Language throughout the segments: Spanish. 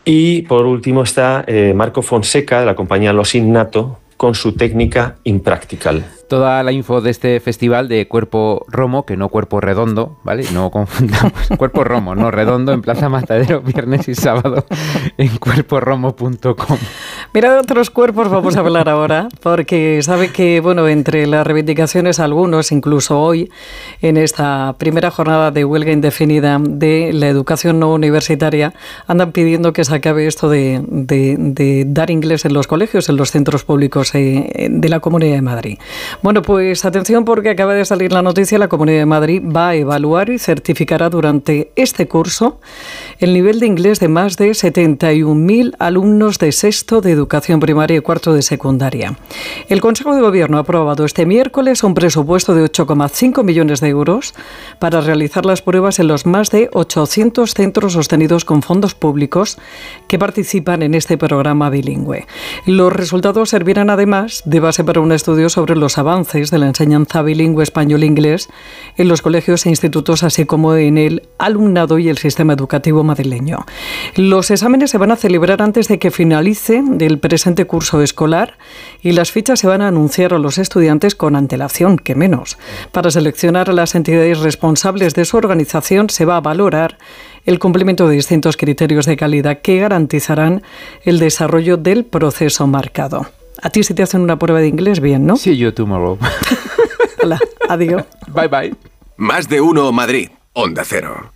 Y por último está Marco Fonseca, de la compañía Los Innato, con su técnica Impractical. Toda la info de este festival de Cuerpo Romo, que no Cuerpo Redondo, ¿vale? No confundamos. Cuerpo Romo, no Redondo, en Plaza Matadero, viernes y sábado, en cuerporomo.com. Mira, de otros cuerpos vamos a hablar ahora, porque sabe que, bueno, entre las reivindicaciones, algunos, incluso hoy, en esta primera jornada de huelga indefinida de la educación no universitaria, andan pidiendo que se acabe esto de dar inglés en los colegios, en los centros públicos de la Comunidad de Madrid. Bueno, pues atención, porque acaba de salir la noticia, la Comunidad de Madrid va a evaluar y certificará durante este curso el nivel de inglés de más de 71.000 alumnos de sexto de educación primaria y cuarto de secundaria. El Consejo de Gobierno ha aprobado este miércoles un presupuesto de 8,5 millones de euros para realizar las pruebas en los más de 800 centros sostenidos con fondos públicos que participan en este programa bilingüe. Los resultados servirán además de base para un estudio sobre los avances de la enseñanza bilingüe español-inglés en los colegios e institutos, así como en el alumnado y el sistema educativo madrileño. Los exámenes se van a celebrar antes de que finalice el presente curso escolar y las fichas se van a anunciar a los estudiantes con antelación, que menos. Para seleccionar a las entidades responsables de su organización se va a valorar el cumplimiento de distintos criterios de calidad que garantizarán el desarrollo del proceso marcado. A ti si te hacen una prueba de inglés, bien, ¿no? See you tomorrow. Hola, adiós. Bye, bye. Más de uno Madrid, Onda Cero.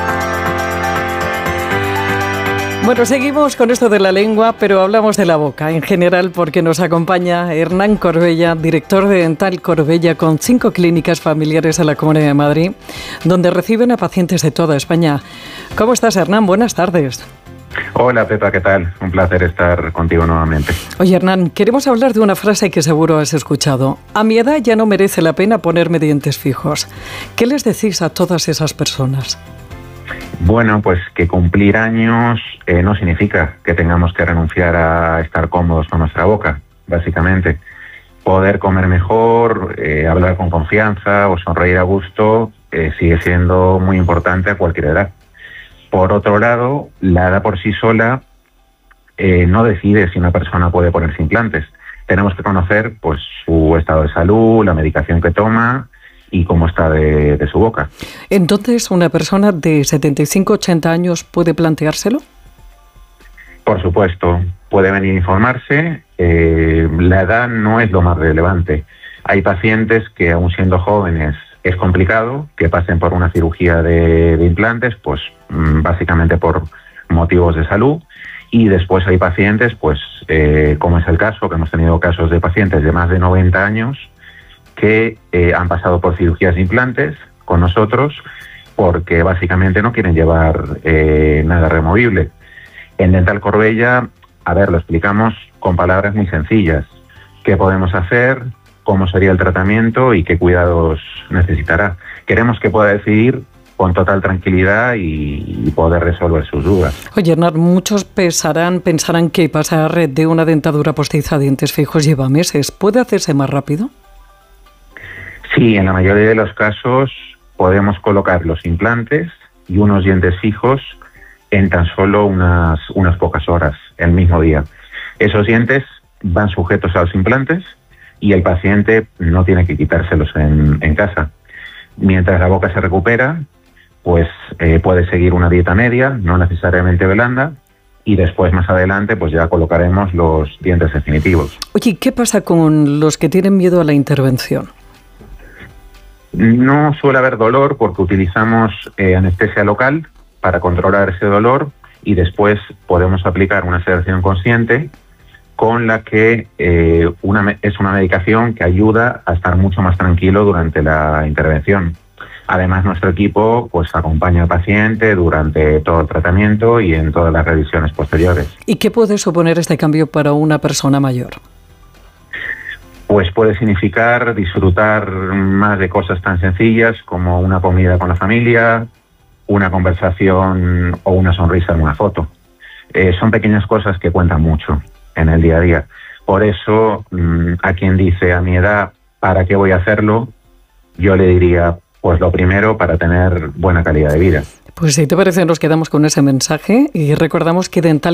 Bueno, seguimos con esto de la lengua, pero hablamos de la boca en general, porque nos acompaña Hernán Corbella, director de Dental Corbella, con 5 clínicas familiares en la Comunidad de Madrid, donde reciben a pacientes de toda España. ¿Cómo estás, Hernán? Buenas tardes. Hola, Pepa, ¿qué tal? Un placer estar contigo nuevamente. Oye, Hernán, queremos hablar de una frase que seguro has escuchado. A mi edad ya no merece la pena ponerme dientes fijos. ¿Qué les decís a todas esas personas? Bueno, pues que cumplir años no significa que tengamos que renunciar a estar cómodos con nuestra boca, básicamente. Poder comer mejor, hablar con confianza o sonreír a gusto sigue siendo muy importante a cualquier edad. Por otro lado, la edad por sí sola no decide si una persona puede ponerse implantes. Tenemos que conocer pues su estado de salud, la medicación que toma y cómo está de su boca. Entonces, ¿una persona de 75-80 años puede planteárselo? Por supuesto, puede venir a informarse. La edad no es lo más relevante. Hay pacientes que, aun siendo jóvenes, es complicado que pasen por una cirugía de implantes, pues básicamente por motivos de salud. Y después hay pacientes, pues como es el caso, que hemos tenido casos de pacientes de más de 90 años que han pasado por cirugías de implantes con nosotros porque básicamente no quieren llevar nada removible. En Dental Corbella, lo explicamos con palabras muy sencillas. ¿Qué podemos hacer? ¿Cómo sería el tratamiento? ¿Y qué cuidados necesitará? Queremos que pueda decidir con total tranquilidad y poder resolver sus dudas. Oye, Hernán, muchos pensarán que pasar de una dentadura postiza a dientes fijos lleva meses. ¿Puede hacerse más rápido? Sí, en la mayoría de los casos podemos colocar los implantes y unos dientes fijos en tan solo unas pocas horas, el mismo día. Esos dientes van sujetos a los implantes y el paciente no tiene que quitárselos en casa. Mientras la boca se recupera, pues puede seguir una dieta media, no necesariamente blanda, y después más adelante pues ya colocaremos los dientes definitivos. Oye, ¿qué pasa con los que tienen miedo a la intervención? No suele haber dolor porque utilizamos anestesia local para controlar ese dolor y después podemos aplicar una sedación consciente con la que es una medicación que ayuda a estar mucho más tranquilo durante la intervención. Además, nuestro equipo pues acompaña al paciente durante todo el tratamiento y en todas las revisiones posteriores. ¿Y qué puede suponer este cambio para una persona mayor? Pues puede significar disfrutar más de cosas tan sencillas como una comida con la familia, una conversación o una sonrisa en una foto. Son pequeñas cosas que cuentan mucho en el día a día. Por eso, a quien dice a mi edad, ¿para qué voy a hacerlo? Yo le diría, pues lo primero, para tener buena calidad de vida. Pues si te parece, nos quedamos con ese mensaje y recordamos que Dental